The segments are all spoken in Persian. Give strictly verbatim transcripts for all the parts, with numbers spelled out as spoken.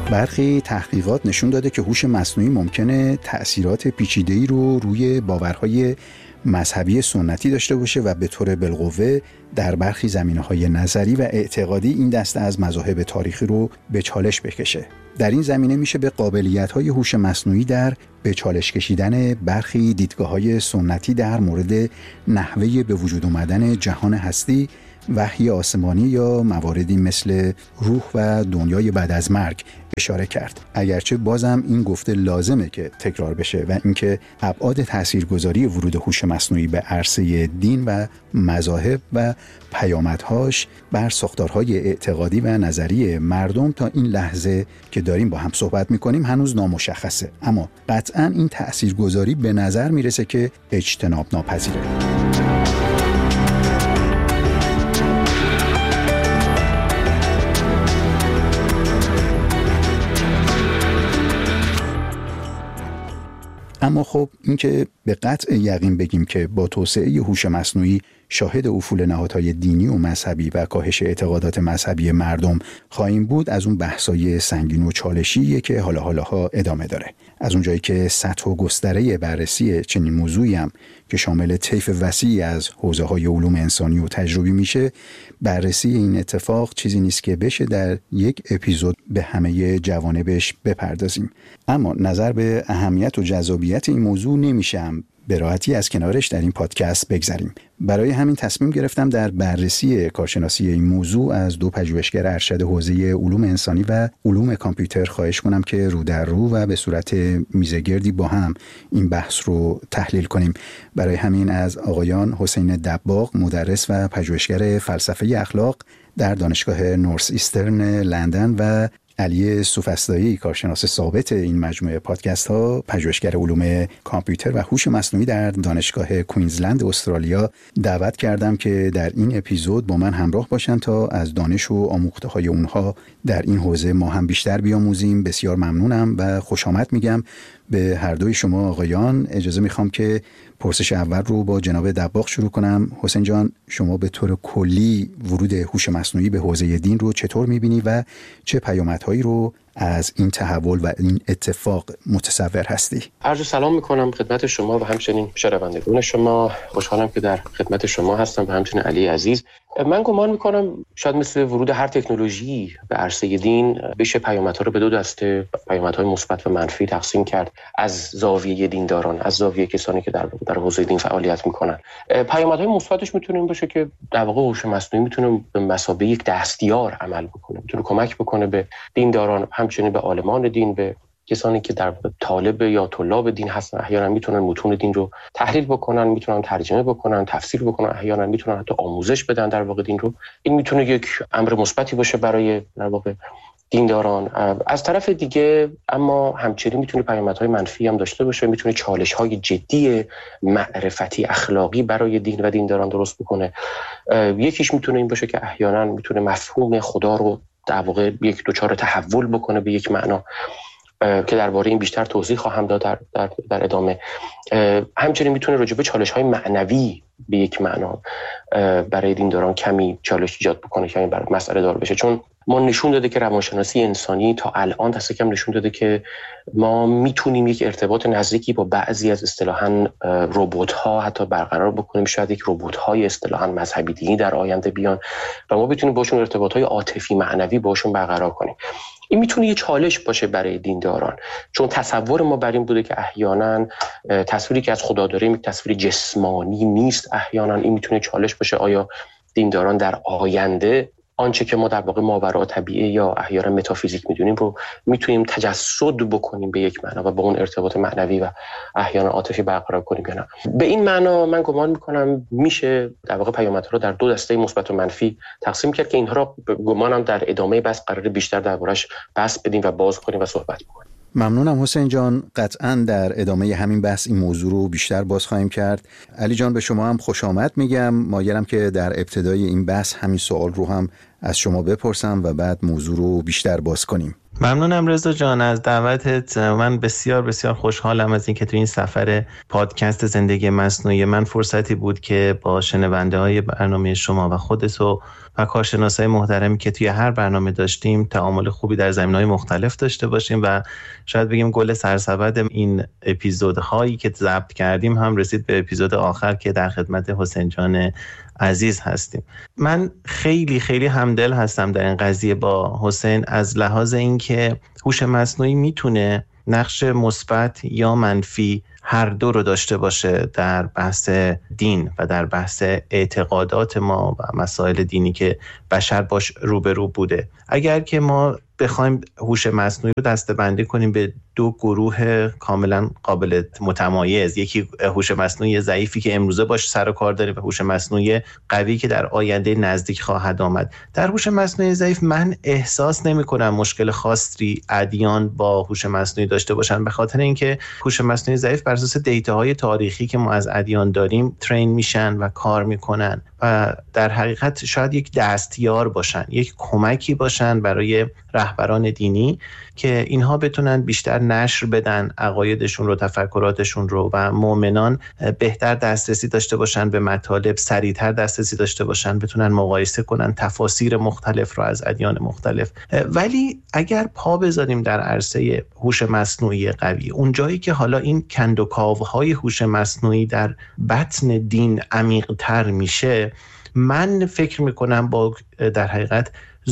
برخی تحقیقات نشون داده که هوش مصنوعی ممکنه تأثیرات پیچیده‌ای رو روی باورهای مذهبی سنتی داشته باشه و به طور بالقوه در برخی زمینه‌های نظری و اعتقادی این دسته از مذاهب تاریخی رو به چالش بکشه. در این زمینه میشه به قابلیت‌های هوش مصنوعی در به چالش کشیدن برخی دیدگاه‌های سنتی در مورد نحوه به وجود آمدن جهان هستی، وحی آسمانی یا مواردی مثل روح و دنیای بعد از مرگ اشاره کرد. اگرچه بازم این گفته لازمه که تکرار بشه و اینکه ابعاد تاثیرگذاری ورود هوش مصنوعی به عرصه دین و مذاهب و پیامدهاش بر ساختارهای اعتقادی و نظری مردم تا این لحظه که داریم با هم صحبت می‌کنیم هنوز نامشخصه، اما قطعاً این تاثیرگذاری به نظر میرسه که اجتناب ناپذیره. اما خب این که به قطع یقین بگیم که با توسعه هوش مصنوعی شاهد افول نهادهای دینی و مذهبی و کاهش اعتقادات مذهبی مردم خواهیم بود، از اون بحثای سنگین و چالشیه که حالا حالاها ادامه داره. از اونجایی که سطح و گستره بررسی چنین موضوعی هم که شامل طیف وسیعی از حوزه‌های علوم انسانی و تجربی میشه، بررسی این اتفاق چیزی نیست که بشه در یک اپیزود به همه جوانبش بپردازیم. اما نظر به اهمیت و جذابیت این موضوع نمیشه به راحتی از کنارش در این پادکست بگذریم. برای همین تصمیم گرفتم در بررسی کارشناسی این موضوع از دو پژوهشگر ارشد حوزه علوم انسانی و علوم کامپیوتر خواهش کنم که رو در رو و به صورت میزگردی با هم این بحث رو تحلیل کنیم. برای همین از آقایان حسین دباغ، مدرس و پژوهشگر فلسفه اخلاق در دانشگاه نورث ایسترن لندن و علی سوفسطایی، کارشناس ثابت این مجموعه پادکست ها، پژوهشگر علوم کامپیوتر و هوش مصنوعی در دانشگاه کوینزلند استرالیا، دعوت کردم که در این اپیزود با من همراه باشن تا از دانش و آموخته های اونها در این حوزه ما هم بیشتر بیاموزیم. بسیار ممنونم و خوش آمد میگم به هر دوی شما آقایان. اجازه میخوام که پرسش اول رو با جناب دباغ شروع کنم. حسین جان، شما به طور کلی ورود هوش مصنوعی به حوزه دین رو چطور میبینی و چه پیامدهایی رو از این تحول و این اتفاق متصور هستی؟ عرض سلام میکنم خدمت شما و همچنین شنوندگان شما. خوشحالم که در خدمت شما هستم و همچنین علی عزیز. من گمان میکنم شاید مثل ورود هر تکنولوژی به عرصه دین بشه پیامدها رو به دو دسته، پیامدهای مثبت و منفی تقسیم کرد از زاویه دینداران، از زاویه کسانی که در در حوزه دین فعالیت میکنن. پیامدهای مثبتش میتونه این باشه که در واقع هوش مصنوعی میتونه به مثابه یک دستیار عمل بکنه، میتونه کمک بکنه به دینداران، همچنین به عالمان دین، به کسانی که در طالب یا طلاب دین هستن. احیانا میتونن متون دین رو تحلیل بکنن، میتونن ترجمه بکنن، تفسیر بکنن، احیانا میتونن حتی آموزش بدن در واقع دین رو. این میتونه یک امر مثبتی باشه برای در واقع دینداران. از طرف دیگه اما همچنین میتونه پیامدهای منفی هم داشته باشه، میتونه چالش‌های جدی معرفتی اخلاقی برای دین و دینداران درست بکنه. یکیش میتونه این باشه که احیانا میتونه مفهوم خدا رو در واقع یک دچار تحول بکنه به یک معنا که درباره این بیشتر توضیح خواهم داد در در, در ادامه. همچنین میتونه راجع به چالش‌های معنوی به یک معنا برای دینداران کمی چالش ایجاد بکنه، کمی برای مسئله دار بشه، چون ما نشون داده که روانشناسی انسانی تا الان دست کم نشون داده که ما میتونیم یک ارتباط نزدیکی با بعضی از اصطلاحاً ربات‌ها حتی برقرار بکنیم. شاید یک ربات‌های اصطلاحاً مذهبی دینی در آینده بیان و ما بتونیم باشون ارتباط‌های عاطفی معنوی باشون برقرار کنیم. این میتونه یه چالش باشه برای دینداران، چون تصور ما بر این بوده که احیانا تصویری که از خدا داریم یک تصویر جسمانی نیست. احیانا این میتونه چالش باشه، آیا دینداران در آینده آنچه که ما در واقع ماوراء طبیعه یا احیانا متافیزیک میدونیم رو میتونیم تجسد بکنیم به یک معنا و با اون ارتباط معنوی و احیانا عاطفی برقرار کنیم یا نه. به این معنا من گمان میکنم میشه در واقع پیامدها رو در دو دسته مثبت و منفی تقسیم کرد که اینها رو گمانم در ادامه بحث قراره بیشتر دربارش بحث بدیم و باز کنیم و صحبت کنیم. ممنونم حسین جان. قطعاً در ادامه همین بحث این موضوع رو بیشتر باز خواهیم کرد. علی جان، به شما هم خوش آمد میگم. مایلم که در ابتدای این بحث همین سوال رو هم از شما بپرسم و بعد موضوع رو بیشتر باز کنیم. ممنونم رضا جان از دعوتت. من بسیار بسیار خوشحالم از اینکه تو این سفر پادکست زندگی مصنوعی من فرصتی بود که با شنونده های برنامه شما و خودت و و کارشناسای محترمی که توی هر برنامه داشتیم تعامل خوبی در زمینه‌های مختلف داشته باشیم و شاید بگیم گل سرسبد این اپیزودهایی که ضبط کردیم هم رسید به اپیزود آخر که در خدمت حسین جان عزیز هستیم. من خیلی خیلی همدل هستم در این قضیه با حسین از لحاظ اینکه هوش مصنوعی میتونه نقش مثبت یا منفی هر دو رو داشته باشه در بحث دین و در بحث اعتقادات ما و مسائل دینی که بشر باش روبرو بوده. اگر که ما بخوایم هوش مصنوعی رو دسته‌بندی کنیم به دو گروه کاملا قابل متمایز، یکی هوش مصنوعی ضعیفی که امروزه باش سر و کار داریم و هوش مصنوعی قوی که در آینده نزدیک خواهد آمد. در هوش مصنوعی ضعیف من احساس نمی‌کنم مشکل خاصی ادیان با هوش مصنوعی داشته باشن، به خاطر اینکه هوش مصنوعی ضعیف بر اساس دیتاهای تاریخی که ما از ادیان داریم ترین میشن و کار میکنن و در حقیقت شاید یک دستیار باشن، یک کمکی باشن برای رهبران دینی که اینها بتونن بیشتر نشر بدن عقایدشون رو، تفکراتشون رو و مؤمنان بهتر دسترسی داشته باشن به مطالب، سریعتر دسترسی داشته باشن، بتونن مقایسه کنن تفاسیر مختلف رو از ادیان مختلف. ولی اگر پا بذاریم در عرصه هوش مصنوعی قوی، اون جایی که حالا این کندوکاوهای هوش مصنوعی در بطن دین عمیق‌تر میشه، من فکر میکنم با در حقیقت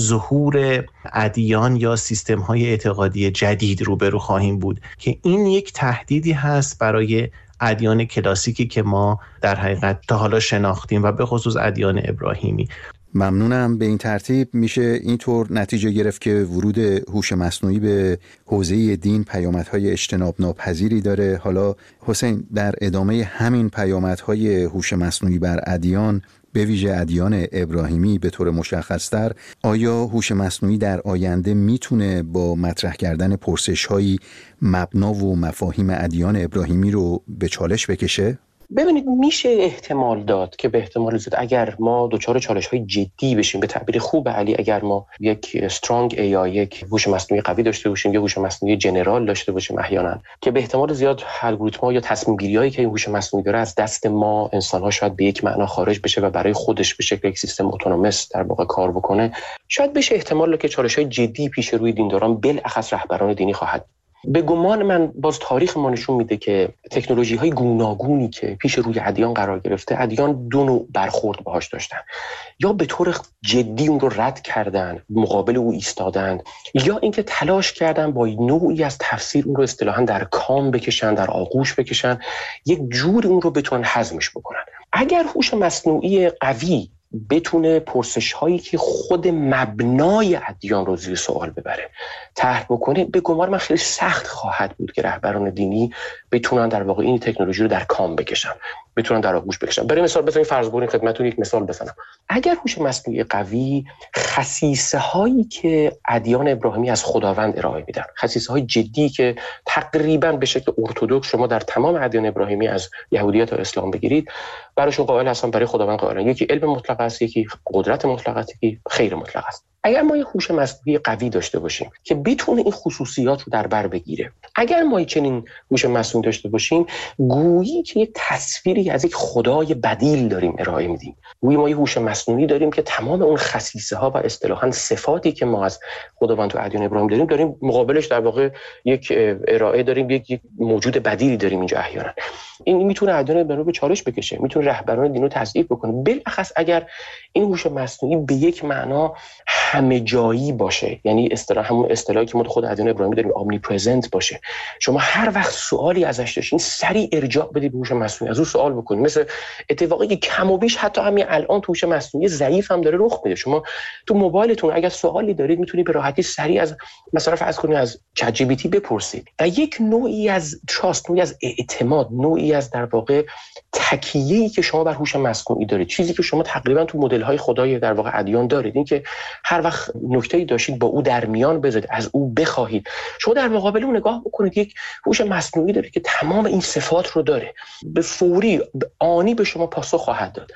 ظهور ادیان یا سیستم‌های اعتقادی جدید روبرو خواهیم بود که این یک تهدیدی هست برای ادیان کلاسیکی که ما در حقیقت تا حالا شناختیم و به خصوص ادیان ابراهیمی. ممنونم. به این ترتیب میشه اینطور نتیجه گرفت که ورود هوش مصنوعی به حوزه دین پیامدهای اجتناب ناپذیری داره. حالا حسین، در ادامه همین پیامدهای هوش مصنوعی بر ادیان، به ویژه ادیان ابراهیمی به طور مشخص‌تر، آیا هوش مصنوعی در آینده میتونه با مطرح کردن پرسش‌هایی مبنا و مفاهیم ادیان ابراهیمی رو به چالش بکشه؟ ببینید، میشه احتمال داد که به احتمال زیاد اگر ما دچار چالش‌های جدی بشیم، به تعبیر خوب علی، اگر ما یک استرانگ ای آی، یک هوش مصنوعی قوی داشته باشیم، یک هوش مصنوعی جنرال داشته باشیم احیانا، که به احتمال زیاد الگوریتم‌ها یا تصمیم گیری‌هایی که این هوش مصنوعی داره از دست ما انسان‌ها شاید به یک معنا خارج بشه و برای خودش به شکل یک سیستم اتونومس در واقع کار بکنه، شاید بشه احتمال داد که چالش‌های جدی پیش روی دینداران بالاخص رهبران دینی خواهد. به گمان من باز تاریخ ما نشون میده که تکنولوژی‌های گوناگونی که پیش روی ادیان قرار گرفته، ادیان دو نوع برخورد باهاش داشتن. یا به طور جدی اون رو رد کردن، مقابل او ایستادن، یا اینکه تلاش کردن با نوعی از تفسیر اون رو اصطلاحاً در کام بکشن، در آغوش بکشن، یک جور اون رو بتونن هضمش بکنن. اگر هوش مصنوعی قوی بتونه پرسش هایی که خود مبنای ادیان رو زیر سوال ببره طرح بکنه، به گمان من خیلی سخت خواهد بود که رهبران دینی بتونن در واقع این تکنولوژی رو در کام بکشن، بتونن در آغوش بکشن. برای مثال بزنید فرض کنید خدمتتون یک مثال بزنم. اگر هوش مصنوعی قوی خصیصه هایی که ادیان ابراهیمی از خداوند ارائه میدن، خصیصه های جدی که تقریبا به شکل ارتدوکس شما در تمام ادیان ابراهیمی از یهودیت تا اسلام بگیرید براشون قائل هستن، برای خداوند قائلن، یکی علم مطلق است، یکی قدرت مطلق است، یکی خیر مطلق است. اگر ما یک هوش مصنوعی قوی داشته باشیم که بتونه این خصوصیات رو در بر بگیره، اگر ما چنین هوش مصنوعی داشته باشیم، گویی که یک تصویری از یک خدای بدیل داریم ارائه میدیم. گویی ما یک هوش مصنوعی داریم که تمام اون خصیصه ها و اصطلاحاً صفاتی که ما از خداوند تو ادیان ابراهیم داریم داریم مقابلش در واقع یک ارائه داریم، یک موجود بدیلی داریم اینجا احیانا. این میتونه ادیان ابراهیم به چالش بکشه، میتونه رهبران دین رو تضعیف بکنه، بالاخص اگر این هوش مصنوعی به یک معنا همه جایی باشه، یعنی اصطلاح همون اصطلاحی که ما خود ادیان ابراهیمی داریم آمنی پرزنت باشه. شما هر وقت سوالی ازش داشتین سریع ارجاع بدید به هوش مصنوعی، از اون سوال بکنید. مثل اتفاقی که کم و بیش حتی همین الان تو هوش مصنوعی ضعیف هم داره رخ میده. شما تو موبایلتون اگر سوالی دارید میتونید به راحتی سریع از مثلا فرض کنید از چت جی پی تی بپرسید و یک نوعی از تراست، نوعی از اعتماد، نوعی از در واقع تکیه‌ای که شما بر هوش مصنوعی دارید، چیزی که شما تقریبا تو مدل‌های خدای در واقع ادیان دارید، این که هر وقت نکته‌ای داشتید با او در میان بذارید، از او بخواهید. شما در مقابل اون نگاه بکنید، یک هوش مصنوعی داره که تمام این صفات رو داره، به فوری آنی به شما پاسخ خواهد داد.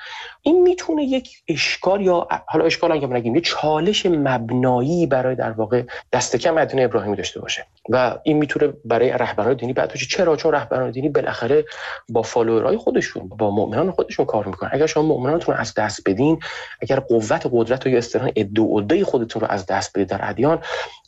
این میتونه یک اشکال یا حالا اشکال اگه نگیم یه چالش مبنایی برای در واقع دست کم ادیان ابراهیمی داشته باشه و این میتونه برای رهبران دینی بعد باشه. چرا؟ چون رهبران دینی بالاخره با فالوورای خودشون، با مؤمنان خودشون کار میکنن. اگر شما مؤمنانتون رو از دست بدین، اگر قوت قدرت و یا اصطلاحاً عده و عده خودتون رو از دست بدید در ادیان،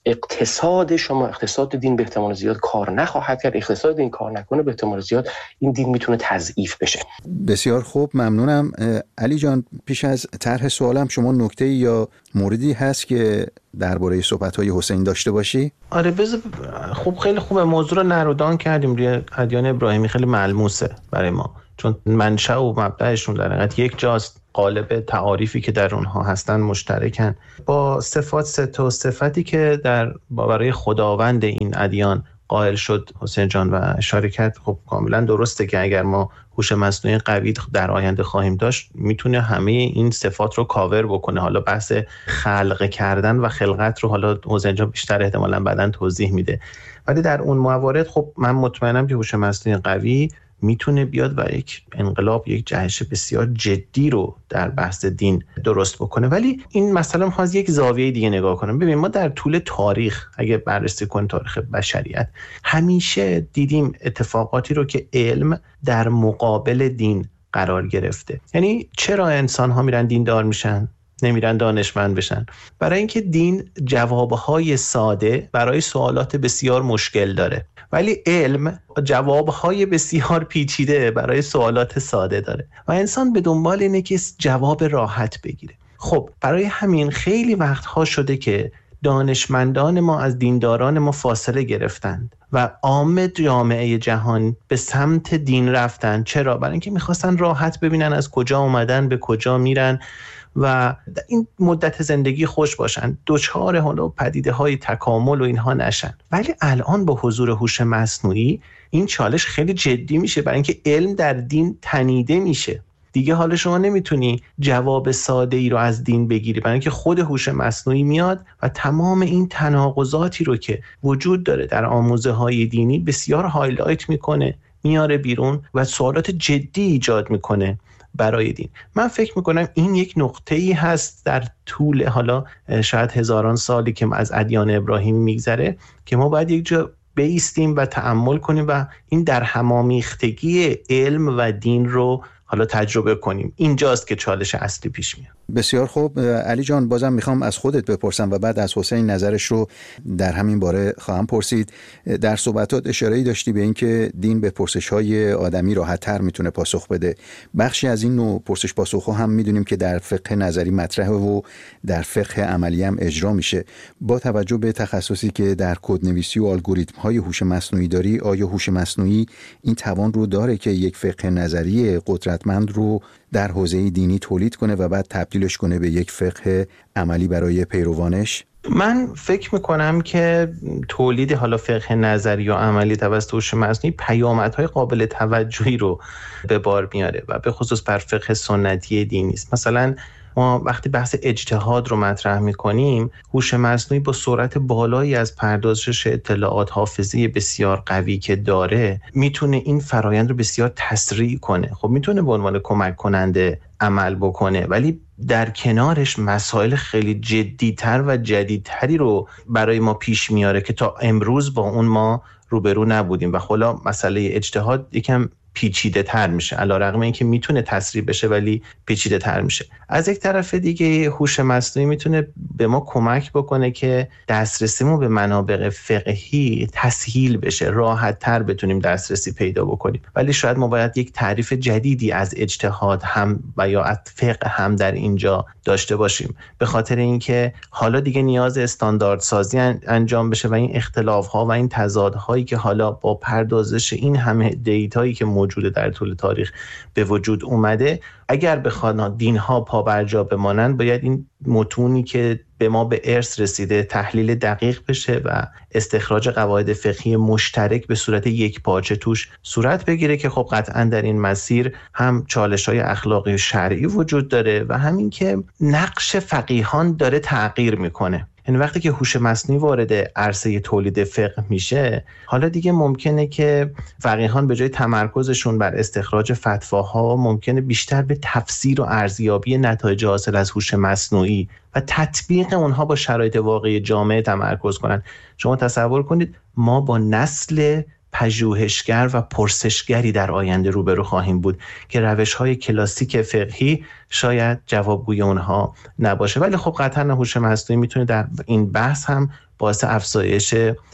اقتصاد شما، اقتصاد دین به احتمال زیاد کار نخواهد کرد. اقتصاد دین کار نکنه به احتمال زیاد این دین میتونه تضعیف بشه. بسیار خوب، ممنونم. علی جان، پیش از طرح سوالم شما نکته یا موردی هست که درباره صحبت‌های حسین داشته باشی؟ آره بذار. خوب، خیلی خوبه. موضوع رو نرودان کردیم روی ادیان ابراهیمی، خیلی ملموسه برای ما چون منشأ و مبدأشون در حقیقت یک جاست. قالب تعاریفی که در اونها هستن مشترکن با صفات ست و صفتی که در برای خداوند این ادیان قائل شد حسین جان و اشاره کرد. خب کاملا درسته که اگر ما هوش مصنوعی قوی در آینده خواهیم داشت میتونه همه این صفات رو کاور بکنه. حالا بحث خلق کردن و خلقت رو حالا حسین جان بیشتر احتمالاً بعداً توضیح میده، ولی در اون موارد خب من مطمئنم که هوش مصنوعی قوی میتونه بیاد و یک انقلاب، یک جهش بسیار جدی رو در بحث دین درست بکنه. ولی این مسئله میخواد یک زاویه دیگه نگاه کنیم. ببین، ما در طول تاریخ اگه بررسی کنیم تاریخ بشریت، همیشه دیدیم اتفاقاتی رو که علم در مقابل دین قرار گرفته. یعنی چرا انسان ها میرن دیندار میشن، نمیرن دانشمند بشن؟ برای اینکه دین جوابهای ساده برای سوالات بسیار مشکل داره، ولی علم جوابهای بسیار پیچیده برای سوالات ساده داره و انسان به دنبال اینه که جواب راحت بگیره. خب برای همین خیلی وقتها شده که دانشمندان ما از دینداران ما فاصله گرفتند و عامه جامعه جهان به سمت دین رفتن. چرا؟ برای اینکه میخواستن راحت ببینن از کجا اومدن به کجا میرن و در این مدت زندگی خوش باشن، دوچار حالا پدیده های تکامل و اینها نشن. ولی الان با حضور هوش مصنوعی این چالش خیلی جدی میشه، برای اینکه علم در دین تنیده میشه. دیگه حالا شما نمیتونی جواب ساده ای رو از دین بگیری، برای اینکه خود هوش مصنوعی میاد و تمام این تناقضاتی رو که وجود داره در آموزه های دینی بسیار هایلایت میکنه، میاره بیرون و سوالات جدی ایجاد میکنه برای دین. من فکر میکنم این یک نقطه‌ای هست در طول حالا شاید هزاران سالی که از ادیان ابراهیمی میگذره که ما باید یک جا بایستیم و تأمل کنیم و این در همامیختگی علم و دین رو حالا تجربه کنیم. اینجاست که چالش اصلی پیش میاد. بسیار خوب علی جان، بازم میخوام از خودت بپرسم و بعد از حسین نظرش رو در همین باره خواهم پرسید. در صحبتات اشاره‌ای داشتی به اینکه دین به پرسش‌های آدمی راحت‌تر میتونه پاسخ بده. بخشی از این نوع پرسش پاسخ‌ها هم میدونیم که در فقه نظری مطرحه و در فقه عملی هم اجرا میشه. با توجه به تخصصی که در کدنویسی و الگوریتم‌های هوش مصنوعی داری، آیا هوش مصنوعی این توان رو داره که یک فقه نظری قدرتمند رو در حوزه دینی تولید کنه و بعد تبدیلش کنه به یک فقه عملی برای پیروانش؟ من فکر میکنم که تولید حالا فقه نظری یا عملی توسط هوش مصنوعی پیامدهای قابل توجهی رو به بار میاره و به خصوص بر فقه سنتی دینی است. مثلا ما وقتی بحث اجتهاد رو مطرح میکنیم، هوش مصنوعی با سرعت بالایی از پردازش اطلاعات حافظه بسیار قوی که داره میتونه این فرایند رو بسیار تسریع کنه. خب میتونه به عنوان کمک کننده عمل بکنه، ولی در کنارش مسائل خیلی جدی‌تر و جدیدتری رو برای ما پیش میاره که تا امروز با اون ما روبرو نبودیم و خلا مسئله اجتهاد یکم پیچیده تر میشه، علیرغم اینکه میتونه تسریع بشه ولی پیچیده تر میشه. از یک طرف دیگه هوش مصنوعی میتونه به ما کمک بکنه که دسترسیمون به منابع فقهی تسهیل بشه، راحت تر بتونیم دسترسی پیدا بکنیم. ولی شاید ما باید یک تعریف جدیدی از اجتهاد هم و یا از فقه هم در اینجا داشته باشیم، به خاطر اینکه حالا دیگه نیاز استانداردسازی انجام بشه و این اختلاف‌ها و این تضادهایی که حالا با پردازش این همه دیتایی که موجوده در طول تاریخ به وجود اومده، اگر بخواد دینها پابرجا بمانند باید این متونی که به ما به ارث رسیده تحلیل دقیق بشه و استخراج قواعد فقهی مشترک به صورت یک پارچه توش صورت بگیره که خب قطعا در این مسیر هم چالش‌های اخلاقی و شرعی وجود داره و همین که نقش فقیهان داره تغییر میکنه. یعنی وقتی که هوش مصنوعی وارد عرصه تولید فقه میشه، حالا دیگه ممکنه که فقیهان به جای تمرکزشون بر استخراج فتواها ممکنه بیشتر به تفسیر و ارزیابی نتایج حاصل از هوش مصنوعی و تطبیق اونها با شرایط واقعی جامعه تمرکز کنن. شما تصور کنید ما با نسل پژوهشگر و پرسشگری در آینده روبرو خواهیم بود که روش‌های کلاسیک فقهی شاید جوابگوی اونها نباشه، ولی خب قطعاً هوش مصنوعی میتونه در این بحث هم باعث افزایش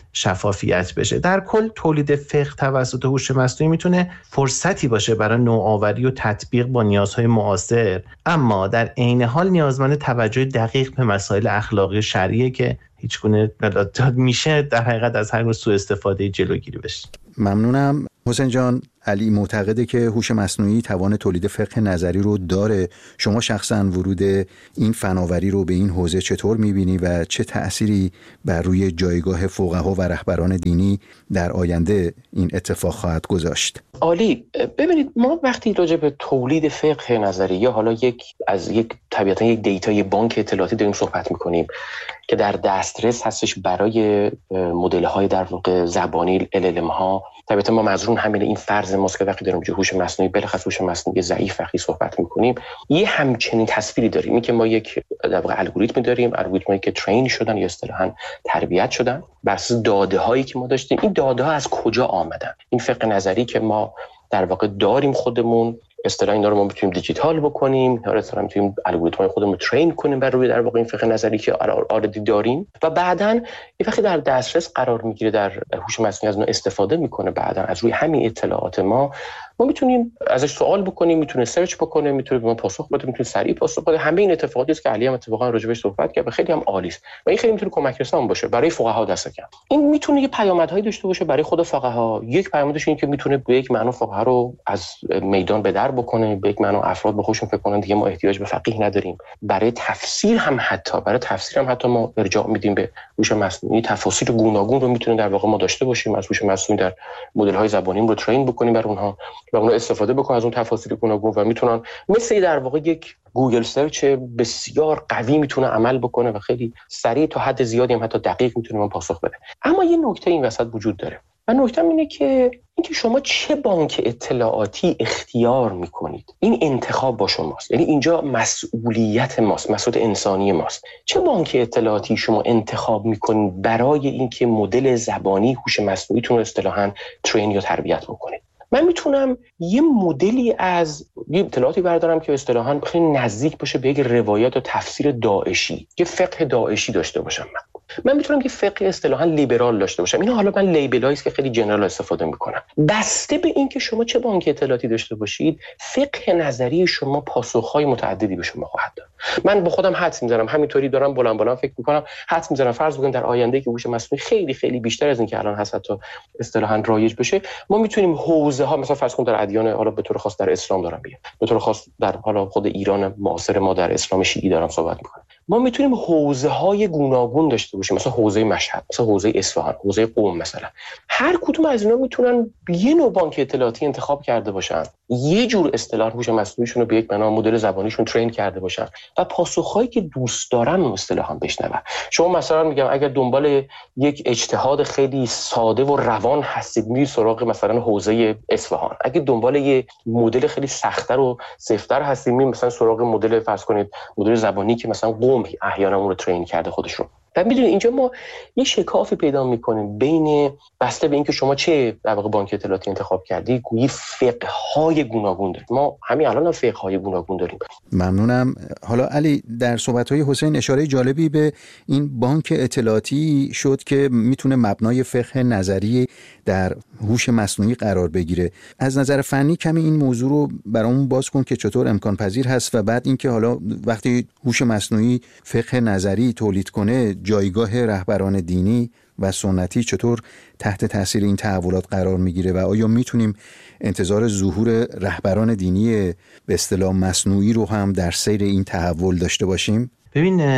شفافیت بشه. در کل تولید فقه توسط هوش مصنوعی میتونه فرصتی باشه برای نوآوری و تطبیق با نیازهای معاصر، اما در عین حال نیازمند توجه دقیق به مسائل اخلاقی و شرعیه که هیچگونه میشه در حقیقت از هر نوع سوء استفاده جلوگیری بشه. ممنونم. حسین جان، علی معتقده که هوش مصنوعی توان تولید فقه نظری رو داره. شما شخصا ورود این فناوری رو به این حوزه چطور میبینی و چه تأثیری بر روی جایگاه فقها و رهبران دینی در آینده این اتفاق خواهد گذاشت؟ عالی. ببینید ما وقتی راجع به تولید فقه نظری یا حالا یک از یک طبیعتا یک دیتای بانک اطلاعاتی داریم صحبت میکنیم که در دسترس هستش برای مدل‌های در واقع زبانی ال ال ام ها، طبیعتا ما مظنون همین این فرض ماست که وقتی داریم روی هوش مصنوعی بلخص هوش مصنوعی ضعیف وقتی صحبت میکنیم یه همچنین تصویری داریم، این که ما یک در واقع الگوریتمی داریم، الگوریتمایی که ترین شدن یا اصطلاحاً تربیت شدن بر اساس داده‌هایی که ما داشتیم. این داده‌ها از کجا آمدن؟ این فقه نظری که ما در واقع داریم خودمون اصطلاحاً اینا رو ما میتونیم دیجیتال بکنیم، یا اصطلاحاً میتونیم الگوریتم‌های خودمون رو ترین کنیم بر روی در واقع این فقه نظری که آردی داریم و بعداً یه وقتی در دسترس قرار میگیره، در هوش مصنوعی از اون استفاده میکنه، بعداً از روی همین اطلاعات ما ما میتونیم ازش سوال بکنیم، میتونه سرچ بکنه، میتونه به ما پاسخ بده، میتونه سریع پاسخ بده. همه این اتفاقاتی است که علی هم اتفاقا راجع بهش صحبت کرد و خیلی هم عالی است و این خیلی میتونه کمک رسان باشه برای فقها دست کم. این میتونه یه پیامدهایی داشته باشه برای خود فقها. یک پیامدش اینه که میتونه به یک معنا فقها رو از میدان به در بکنه، به یک معنا افراد به خودشون فکر کنن دیگه ما احتیاج به فقیه نداریم. برای تفسیر هم حتی برای تفسیر هم حتی ما ارجاع میدیم به هوش مصنوعی. تفاسیر گوناگون رو میتونه در واقع ما داشته باشیم، از هوش مصنوعی در مدل‌های زبانیمون رو ترین بکنیم بر اونها و اونها استفاده بکنن از اون تفاسیر گوناگون و میتونن مثل در واقع یک گوگل سرچ بسیار قوی میتونه عمل بکنه و خیلی سریع تا حد زیادی هم حتی دقیق میتونه من پاسخ بده. اما یه نکته این وسط وجود داره و نکته اینه که اینکه شما چه بانک اطلاعاتی اختیار میکنید، این انتخاب با شماست. یعنی اینجا مسئولیت ماست، مسئولیت انسانی ماست. چه بانک اطلاعاتی شما انتخاب میکنید برای اینکه مدل زبانی هوش مصنوعیتون رو اصطلاحاً ترین یا تربیت بکنید؟ من میتونم یه مدلی از یه اطلاعاتی بردارم که اصطلاحاً خیلی نزدیک باشه به یک روایت و تفسیر داعشی، یه فقه داعشی داشته باشم. من من میتونم یه فقه اصطلاحاً لیبرال داشته باشم. اینا حالا من لیبلایی است که خیلی جنرال استفاده میکنم. بسته به اینکه شما چه بانک اطلاعاتی داشته باشید، فقه نظری شما پاسخهای متعددی به شما خواهد داد. من با خودم حدس میزنم، همینطوری دارم بلند بلند فکر میکنم، حدس میزنم فرض بکنیم در آینده که هوش مصنوعی خیلی خیلی بیشتر از این که الان هست حتی اصطلاحاً رایج بشه، ما میتونیم حوزه ها مثلا فرض کنیم در ادیان، حالا به طور خاص در اسلام دارم میگم، به طور خاص در حالا خود ایران معاصر ما در اسلام شیعی دارم صحبت میکنم، ما میتونیم حوزه های گوناگون داشته باشیم، مثلا حوزه مشهد، مثلا حوزه اصفهان، حوزه قم. مثلا هر کدوم از اینا میتونن یه نوع بانک اطلاعاتی انتخاب کرده باشن، یه جور اصطلاح هوش مصنوعیشون رو به یک بنا مدل زبانیشون ترین کرده باشن و پاسخهایی که دوست دارن اون اصطلاحا بشنون. شما مثلا میگم اگر دنبال یک اجتهاد خیلی ساده و روان هستید، میرید سراغ مثلا حوزه اصفهان. اگه دنبال یه مدل خیلی سخت‌تر و سفت‌تر هستید، میرید مثلا سراغ مدل فرض کنید مدل زبانی که مثلا قم احیانا اون رو ترین کرده خودشون. و میدونید اینجا ما یه شکافی پیدا میکنیم بین بسته به اینکه شما چه در واقع بانک اطلاعاتی انتخاب کردی، گویی فقه‌های گوناگون داریم. ما همین الان هم فقه‌های گوناگون داریم. ممنونم. حالا علی، در صحبت‌های حسین اشاره جالبی به این بانک اطلاعاتی شد که میتونه مبنای فقه نظری در هوش مصنوعی قرار بگیره. از نظر فنی کمی این موضوع رو برامون باز کن که چطور امکان پذیر هست و بعد اینکه حالا وقتی هوش مصنوعی فقه نظری تولید کنه، جایگاه رهبران دینی و سنتی چطور تحت تاثیر این تحولات قرار میگیره و آیا میتونیم انتظار ظهور رهبران دینی به اصطلاح مصنوعی رو هم در سیر این تحول داشته باشیم؟ ببین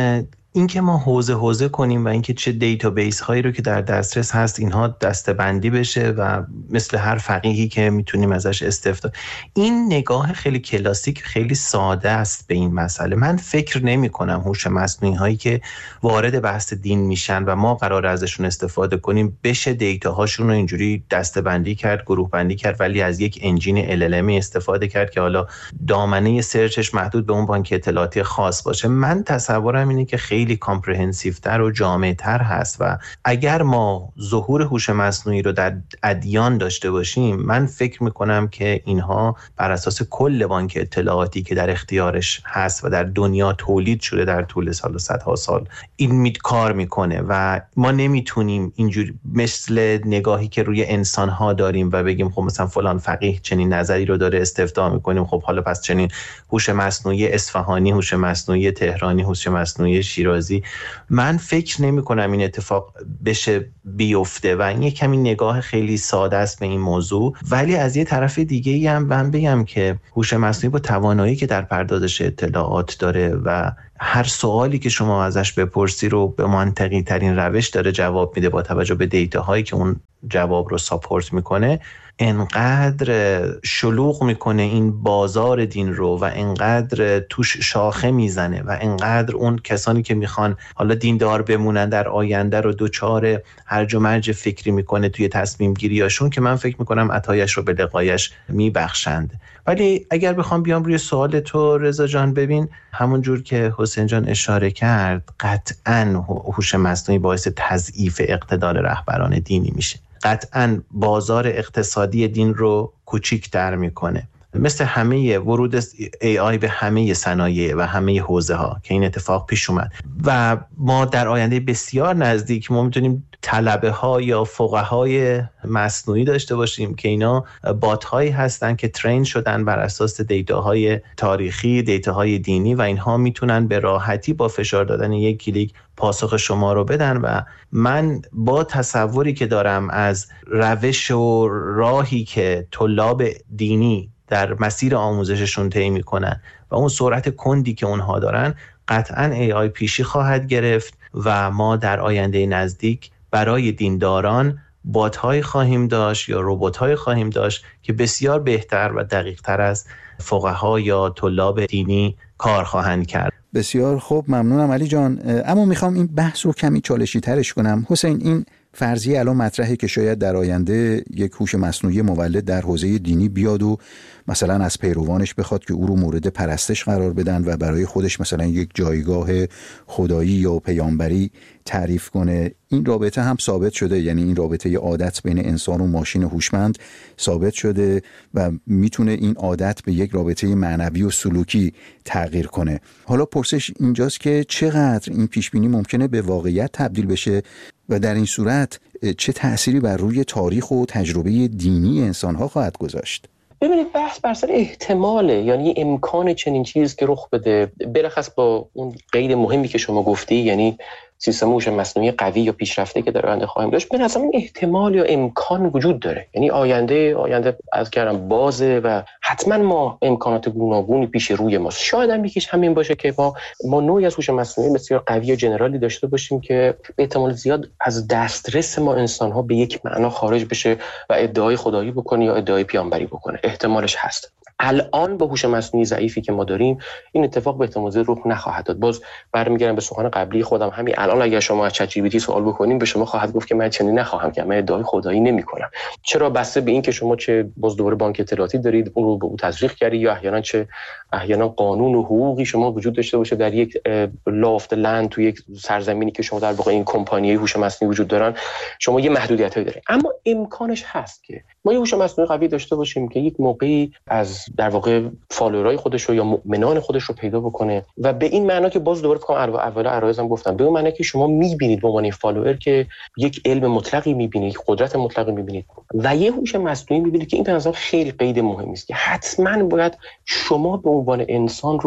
اینکه ما حوزه حوزه کنیم و اینکه چه دیتابیس هایی رو که در دسترس هست اینها دسته‌بندی بشه و مثل هر فقیهی که میتونیم ازش استفاده، این نگاه خیلی کلاسیک خیلی ساده است به این مسئله. من فکر نمی کنم هوش مصنوعی هایی که وارد بحث دین میشن و ما قرار ازشون استفاده کنیم بشه دیتا هاشون رو اینجوری دسته‌بندی کرد، گروه بندی کرد، ولی از یک انجین ال ال ام استفاده کرد که حالا دامنه سرچش محدود به اون بانک اطلاعاتی خاص باشه. من تصورم اینه که خیلی کامپرهنسیو تر و جامع تر هست و اگر ما ظهور هوش مصنوعی رو در ادیان داشته باشیم، من فکر میکنم که اینها بر اساس کل بانک اطلاعاتی که در اختیارش هست و در دنیا تولید شده در طول سال و صدها سال این مید کار میکنه و ما نمیتونیم اینجوری مثل نگاهی که روی انسانها داریم و بگیم خب مثلا فلان فقیه چنین نظری رو داره استفاده میکنیم، خب حالا پس چنین هوش مصنوعی اصفهانی، هوش مصنوعی تهرانی، هوش مصنوعی شیرازی. من فکر نمی کنم این اتفاق بشه بیفته و این یک کمی نگاه خیلی ساده است به این موضوع. ولی از یه طرف دیگه ای هم من بگم که هوش مصنوعی با توانایی که در پردازش اطلاعات داره و هر سوالی که شما ازش بپرسی رو به منطقی ترین روش داره جواب میده با توجه به دیتا هایی که اون جواب رو ساپورت میکنه، انقدر شلوغ میکنه این بازار دین رو و انقدر توش شاخه میزنه و انقدر اون کسانی که میخوان حالا دیندار بمونن در آینده رو دوچار هرج و مرج فکری میکنه توی تصمیم گیریاشون که من فکر میکنم عطایش رو به لقایش میبخشند. ولی اگر بخوام بیام روی سوال تو رضا جان، ببین همون جور که حسین جان اشاره کرد، قطعاً هوش مصنوعی باعث تضعیف اقتدار رهبران دینی میشه، قطعاً بازار اقتصادی دین رو کوچیک‌تر میکنه، مثل همه ورود ای آی به همه صنایع و همه حوزه ها که این اتفاق پیش اومد و ما در آینده بسیار نزدیک ما میتونیم طلبه ها یا فقهای مصنوعی داشته باشیم که اینا بات هایی هستن که ترین شدن بر اساس دیتاهای تاریخی، دیتاهای دینی و اینها میتونن به راحتی با فشار دادن یک کلیک پاسخ شما رو بدن. و من با تصوری که دارم از روش و راهی که طلاب دینی در مسیر آموزششون طی میکنن و اون سرعت کندی که اونها دارن، قطعاً ای آی پیشی خواهد گرفت و ما در آینده نزدیک برای دینداران بات‌های خواهیم داشت یا ربات‌های خواهیم داشت که بسیار بهتر و دقیق‌تر از فقها یا طلاب دینی کار خواهند کرد. بسیار خوب، ممنونم علی جان. اما میخوام این بحث رو کمی چالشی ترش کنم. حسین، این فرضیه الان مطرحه که شاید در آینده یک هوش مصنوعی مولد در حوزه دینی بیاد و مثلا از پیروانش بخواد که او رو مورد پرستش قرار بدن و برای خودش مثلا یک جایگاه خدایی یا پیامبری تعریف کنه. این رابطه هم ثابت شده، یعنی این رابطه عادت بین انسان و ماشین هوشمند ثابت شده و میتونه این عادت به یک رابطه معنوی و سلوکی تغییر کنه. حالا پرسش اینجاست که چقدر این پیشبینی ممکنه به واقعیت تبدیل بشه و در این صورت چه تأثیری بر روی تاریخ و تجربه دینی انسان‌ها خواهد گذاشت؟ ببینید، بحث بر سر احتماله، یعنی امکان چنین چیز که رخ بده، برخص با اون قید مهمی که شما گفتی، یعنی سیستم هوش مصنوعی قوی یا پیشرفته که در آینده خواهیم داشت. به نظر من احتمال یا امکان وجود داره، یعنی آینده آینده از کردم بازه و حتما ما امکانات گوناگونی پیش روی ماست. شاید هم یکیش همین باشه که ما ما نوعی از هوش مصنوعی بسیار قوی و جنرالی داشته باشیم که به احتمال زیاد از دسترس ما انسان‌ها به یک معنا خارج بشه و ادعای خدایی بکنه یا ادعای پیامبری بکنه. احتمالش هست. الان با هوش مصنوعی ضعیفی که ما داریم این اتفاق به احتمال زیاد رخ نخواهد داد. باز برمیگردم به سخن قبلی خودم، همین الان اگر شما از چت جی پی تی سوال بکنیم به شما خواهد گفت که من چنین نخواهم که من ادعای خدایی نمی‌کنم. چرا؟ بسته به این که شما چه باز دوباره بانک اطلاعاتی دارید، اون رو به او تزریق کردید، یا احیانا چه احیانا قانون و حقوقی شما وجود داشته باشه در یک لافت لند تو یک سرزمینی که شما در واقع این کمپانی هوش مصنوعی وجود دارن، شما یه محدودیتایی دارید. اما امکانش هست که ما یه هوش مصنوعی قوی داشته باشیم که یک موقعی از در واقع فالوورای خودش رو یا مؤمنان خودش رو پیدا بکنه و به این معنا که باز دوباره فکر کنم اول عرایزم گفتم، به اون معنی که شما می‌بینید به عنوان فالوور که یک علم مطلقی می‌بینید، قدرت مطلقی می‌بینید و یه هوش مصنوعی می‌بینید که این به نظر خیلی قید مهمی است که حتما باید شما به عنوان انسان رو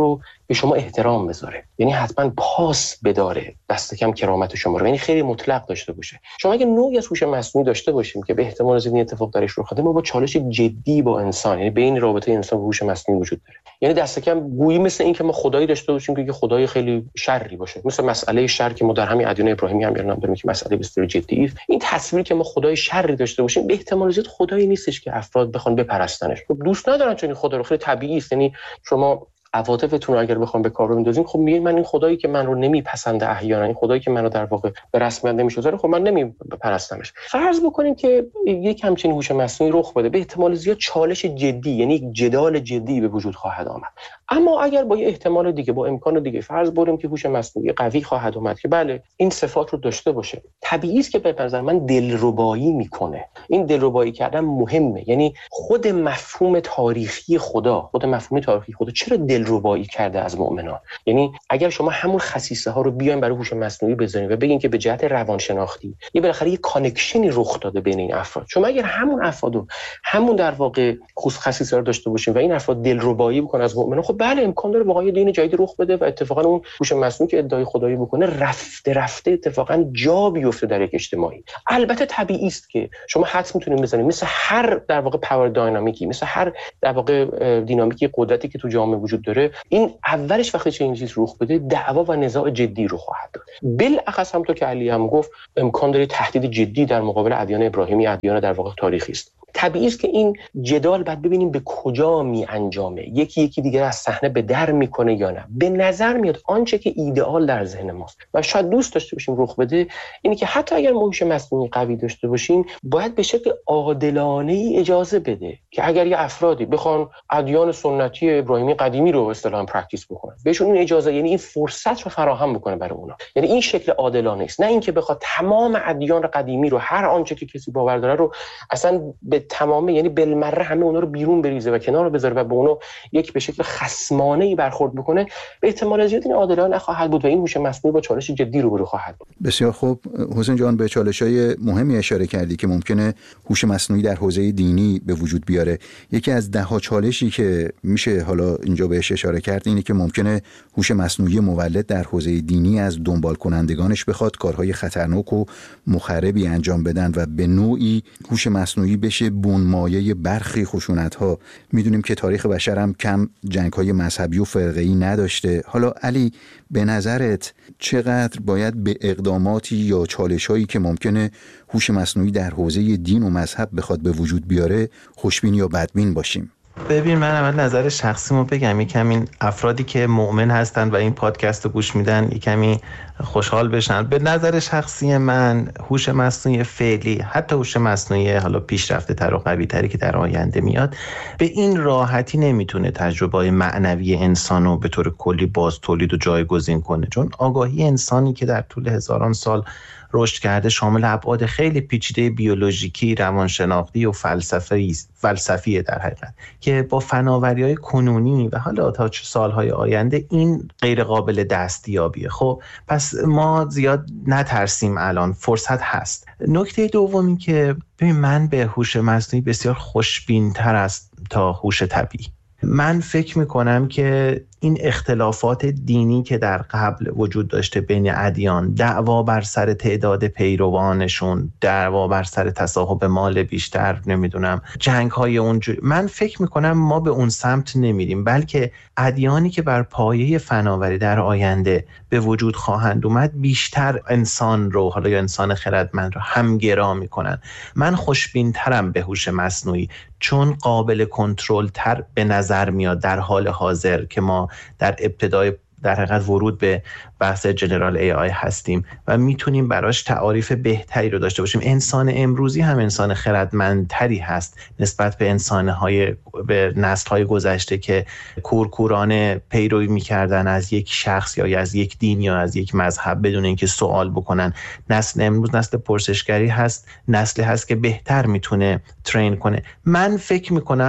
به شما احترام بذاره، یعنی حتما پاس بداره، دست کم کرامت شما رو، یعنی خیلی مطلق داشته باشه. شما اگه نوعی از هوش مصنوعی داشته باشیم که به احتمال زیاد این اتفاق درش رخ بده، ما با چالش جدی با انسان، یعنی بین رابطه انسان و هوش مصنوعی وجود داره. یعنی دست کم گویی مثل این که ما خدایی داشته باشیم که خدای خیلی شری باشه، مثل مسئله شر که ما در همین ادیان ابراهیمی هم نام داریم که مسئله بسیار جدی است. این تصویری که ما خدای شری داشته باشیم به احتمال زیاد خدایی نیستش که افراد بخوان بپرستنش. خب دوست ندارن چون این خدا رو، خیلی طبیعی است. یعنی شما عواطفتون رو اگر بخوام به کار بندازین، خب میگید من این خدایی که من رو نمیپسنده احیانا، این خدایی که منو در واقع به رسمیت نمیشناسه، خب من نمیپرستمش. فرض بکنیم که یک همچین هوش مصنوعی رخ بده، به احتمال زیاد چالش جدی، یعنی یک جدال جدی به وجود خواهد آمد. اما اگر با یه احتمال دیگه، با امکان دیگه فرض بریم که هوش مصنوعی قوی خواهد اومد که بله این صفات رو داشته باشه، طبیعی است که به نظر من دلربایی میکنه. این دلربایی کردن مهمه، یعنی خود مفهوم تاریخی خدا، خود مفهوم تاریخی خدا چرا دلربایی کرده از مؤمنان. یعنی اگر شما همون خصیصه ها رو بیاین برای هوش مصنوعی بذارین و بگین که به جهت روانشناختی یه بالاخره یه کانکشنی رخ داده بین این افراد، شما اگر همون افرادو همون در واقع خصوصیات رو داشته باشین و این افراد دلربایی بکنن از مؤمنان، خب بله امکان داره واقعا دین جدید رخ بده و اتفاقا اون هوش مصنوعی که ادعای خدایی بکنه رفته رفته اتفاقا جا بیفته در یک اجتماعی. البته طبیعی است که شما حدس میتونید بزنید مثل هر در واقع پاور داینامیکی، مثل هر در واقع دینامیکی قدرتی که تو جامعه وجود داره، این اولش وقتی چه این چیز رخ بده دعوا و نزاع جدی رو خواهد داد. بالاخص هم تو که علی هم گفت امکان داره تهدید جدی در مقابل ادیان ابراهیمی، ادیان در واقع تاریخی است. طبیعی است که این جدال بعد ببینیم به کجا می انجامه، یکی یکی دیگر از صحنه به در میکنه یا نه. به نظر میاد آنچه که ایدئال در ذهن ماست و شاید دوست داشته باشیم رخ بده اینه که حتی اگر ما هوش مصنوعی قوی داشته باشیم، باید به شکل عادلانه ای اجازه بده که اگر یه افرادی بخوان ادیان سنتی ابراهیمی قدیمی رو اصطلاحاً پرکتیس بکنن، بهشون این اجازه، یعنی این فرصت رو فراهم بکنه برای اونا. یعنی این شکل عادلانه است، نه اینکه بخواد تمام ادیان قدیمی رو، هر آنچه که کسی باور داره رو اصلا به تمام، یعنی بالمره همه اونا رو بیرون بریزه و کنار بذاره و به اونا یک به شکل خصمانه‌ای برخورد بکنه. به احتمال زیاد این عادلانه نخواهد بود و این هوش مصنوعی با چالش جدی روبرو خواهد بود. بسیار خوب حسین جان، به چالش‌های مهمی اشاره کردی که ممکنه هوش مصنوعی در حوزه دینی به وجود بیاره. یکی از ده ها چالشی که میشه حالا اینجا بهش اشاره کرد اینه که ممکنه هوش مصنوعی مولد در حوزه دینی از دنبال کنندگانش بخواد کارهای خطرناک و مخربی انجام بدن و به نوعی هوش مصنوعی بشه بنمایه برخی خشونت‌ها. میدونیم که تاریخ بشر هم کم جنگ‌های مذهبی و فرقه‌ای نداشته. حالا علی، به نظرت چقدر باید به اقداماتی یا چالش‌هایی که ممکنه هوش مصنوعی در حوزه دین و مذهب بخواد به وجود بیاره خوشبین یا بدبین باشیم؟ ببین، من اول نظر شخصیمو بگم. یکم این افرادی که مؤمن هستن و این پادکست رو گوش میدن یکمی خوشحال بشن. به نظر شخصی من هوش مصنوعی فعلی، حتی هوش مصنوعی حالا پیشرفته تر و قوی تری که در آینده میاد، به این راحتی نمیتونه تجربه معنوی انسانو به طور کلی باز تولید و جایگزین کنه، چون آگاهی انسانی که در طول هزاران سال رشد کرده شامل ابعاد خیلی پیچیده بیولوژیکی، روانشناختی و فلسفی فلسفیه در حقیقت که با فناوری‌های کنونی و حالا تا چه سالهای آینده این غیر قابل دستیابیه. خب پس ما زیاد نترسیم، الان فرصت هست. نکته دومی که ببین، من به هوش مصنوعی بسیار خوشبین‌تر است تا هوش طبیعی. من فکر میکنم که این اختلافات دینی که در قبل وجود داشته بین ادیان، دعوا بر سر تعداد پیروانشون، دعوا بر سر تصاحب مال بیشتر، نمیدونم جنگ های اونجوری، من فکر میکنم ما به اون سمت نمیریم، بلکه ادیانی که بر پایه فناوری در آینده به وجود خواهند اومد بیشتر انسان رو، حالا یا انسان خردمند رو همگرا میکنن. من خوشبین ترم به هوش مصنوعی چون قابل کنترل تر به نظر میاد در حال حاضر که ما در ابتدای در حقیقت ورود به بحث جنرال ای آی هستیم و میتونیم براش تعاریف بهتری رو داشته باشیم. انسان امروزی هم انسان خردمندتری هست نسبت به انسان‌های به نسل‌های گذشته که کورکورانه پیروی میکردن از یک شخص یا از یک دین یا از یک مذهب بدون اینکه سوال بکنن. نسل امروز نسل پرسشگری هست، نسل هست که بهتر میتونه ترین کنه. من فکر میکنم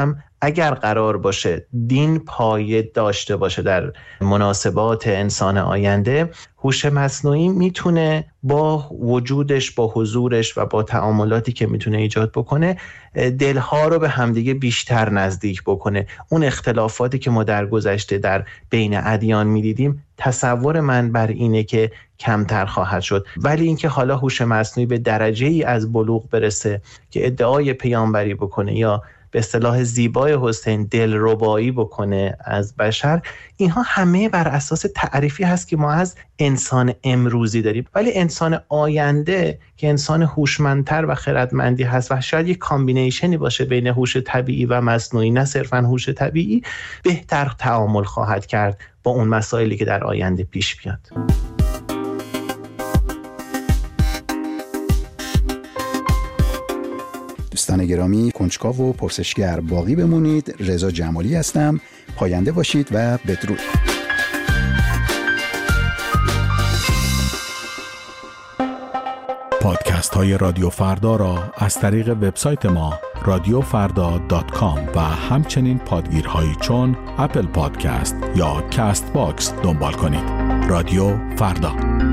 اگر قرار باشه دین پایه داشته باشه در مناسبات انسان آینده، هوش مصنوعی میتونه با وجودش، با حضورش و با تعاملاتی که میتونه ایجاد بکنه دلها رو به همدیگه بیشتر نزدیک بکنه. اون اختلافاتی که ما در گذشته در بین ادیان میدیدیم، تصور من بر اینه که کمتر خواهد شد. ولی اینکه حالا هوش مصنوعی به درجه ای از بلوغ برسه که ادعای پیامبری بکنه یا به اصطلاح زیبای حسین دلربایی بکنه از بشر، اینها همه بر اساس تعریفی هست که ما از انسان امروزی داریم. ولی انسان آینده که انسان هوشمندتر و خردمندی هست و شاید یک کامبینیشنی باشه بین هوش طبیعی و مصنوعی، نه صرفاً هوش طبیعی، بهتر تعامل خواهد کرد با اون مسائلی که در آینده پیش بیاد. دوستان گرامی، کنجکاو و پرسشگر باقی بمونید. رضا جمالی هستم. پاینده باشید و بدرود. پادکست های رادیو فردا را از طریق وبسایت ما رادیو فردا دات کام و همچنین پادگیرهایی چون اپل پادکست یا کاست باکس دنبال کنید. رادیو فردا.